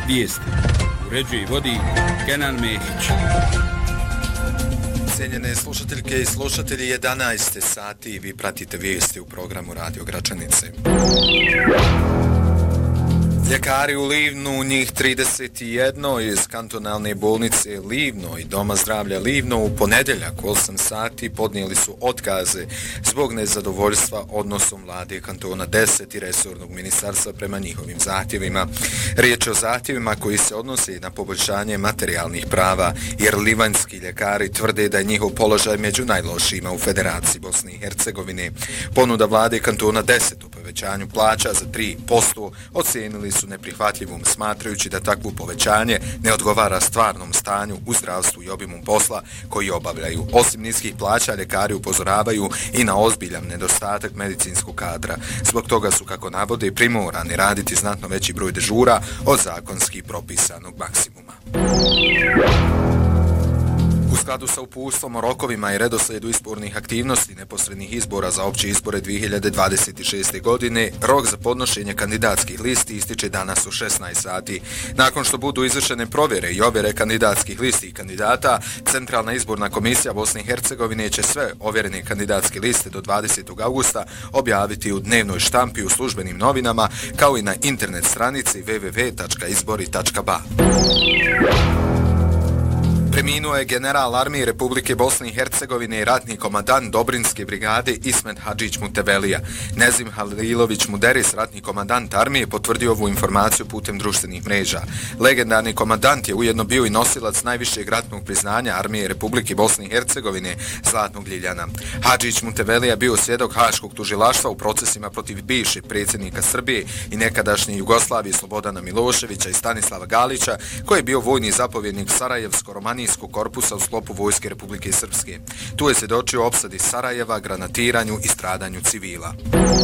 Vijesti uređuje i vodi Kenan Mehić. Cijenjene slušateljke i slušatelji, 11 sati, vi pratite vijesti u programu Radio Gračanice. Ljekari u Livnu, njih 31 iz kantonalne bolnice Livno i Doma zdravlja Livno u ponedjeljak u 8 sati podnijeli su otkaze zbog nezadovoljstva odnosom vlade kantona 10 i resornog ministarstva prema njihovim zahtjevima. Riječ je o zahtjevima koji se odnose na poboljšanje materijalnih prava, jer livanjski ljekari tvrde da je njihov položaj među najlošijima u Federaciji Bosne i Hercegovine. Ponuda vlade kantona 10 u povećanju plaća za 3% ocijenili su neprihvatljivom, smatrajući da takvo povećanje ne odgovara stvarnom stanju u zdravstvu i obimu posla koji obavljaju. Osim niskih plaća, ljekari upozoravaju i na ozbiljan nedostatak medicinskog kadra. Zbog toga su, kako navode, primorani raditi znatno veći broj dežura od zakonski propisanog maksimuma. U skladu sa uputstvom o rokovima i redoslijedu izbornih aktivnosti neposrednih izbora za opće izbore 2026. godine, rok za podnošenje kandidatskih listi ističe danas u 16 sati. Nakon što budu izvršene provjere i ovjere kandidatskih listi i kandidata, Centralna izborna komisija Bosne i Hercegovine će sve ovjerene kandidatske liste do 20. augusta objaviti u dnevnoj štampi u službenim novinama, kao i na internet stranici www.izbori.ba. Preminuo je general armije Republike Bosne i Hercegovine i ratni komandant Dobrinske brigade Ismet Hadžić Mutevelija. Nezim Halilović Muderis, ratni komandant armije, potvrdio ovu informaciju putem društvenih mreža. Legendarni komandant je ujedno bio i nosilac najvišeg ratnog priznanja armije Republike Bosne i Hercegovine, Zlatnog Ljiljana. Hadžić Mutevelija bio svjedok Haškog tužilaštva u procesima protiv bivšeg predsjednika Srbije i nekadašnje Jugoslavije Slobodana Miloševića i Stanislava Galića, koji je bio vojni zapovjednik Sarajevsko-romanijskog korpusa u sklopu Vojske Republike Srpske. Tu je svjedočio o opsadi Sarajeva, granatiranju i stradanju civila.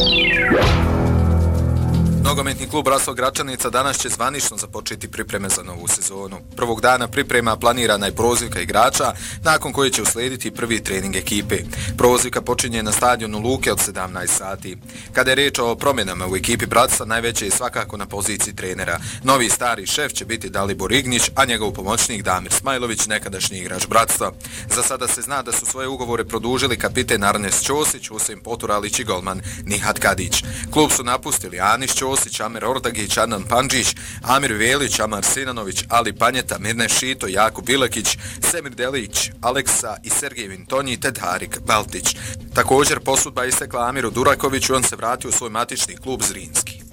Nogometni klub Raso Gračanica danas će zvanično započeti pripreme za novu sezonu. Prvog dana priprema planirana je prozivka igrača, nakon koje će uslijediti prvi trening ekipe. Prozivka počinje na stadionu Luke od 17 sati. Kada je riječ o promjenama u ekipi Bratstva, najveće je svakako na poziciji trenera. Novi stari šef će biti Dalibor Ignić, a njegov pomoćnik Damir Smajlović, nekadašnji igrač Bratstva. Za sada se zna da su svoje ugovore produžili kapiten Arnes Ćosić, Husein Poturalić i golman Nihat Kadić. Klub su napustili Anis Ćosić, Amer Ordagić, Adnan Pandžić, Amir Velić, Amar Sinanović, Ali Panjeta, Mirne Šito, Jakub Vilakić, Semir Delić, Aleksa i Sergej Vintonji te Tarik Baltić. Također posudba istekla Amiru Durakoviću, on se vratio u svoj matični klub Zrinski.